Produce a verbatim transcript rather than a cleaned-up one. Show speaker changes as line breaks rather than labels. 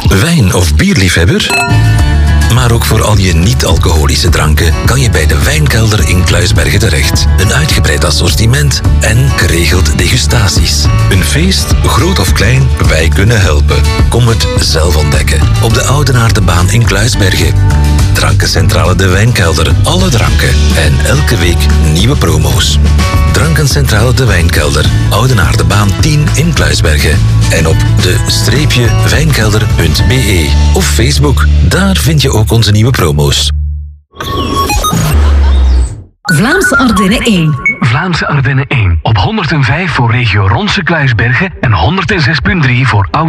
Wijn- of bierliefhebber? Maar ook voor al je niet-alcoholische dranken kan je bij de Wijnkelder in Kluisbergen terecht. Een uitgebreid assortiment en geregeld degustaties. Een feest, groot of klein, wij kunnen helpen. Kom het zelf ontdekken. Op de Oudenaardenbaan in Kluisbergen. Drankencentrale De Wijnkelder. Alle dranken. En elke week nieuwe promo's. Drankencentrale De Wijnkelder. Oudenaardenbaan tien in Kluisbergen. En op de-wijnkelder punt b e. Of Facebook. Daar vind je ook onze nieuwe promo's.
Vlaamse Ardennen één.
Vlaamse Ardennen één. Op honderdvijf voor regio Ronse Kluisbergen en honderdzes komma drie voor Oude